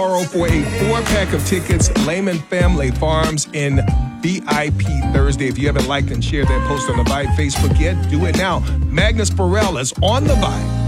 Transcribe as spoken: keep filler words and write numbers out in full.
Tomorrow for a four-pack of tickets, Lehman Family Farms in V I P Thursday. If you haven't liked and shared that post on the Vibe Facebook yet, do it now. Magnus Burrell is on the Vibe.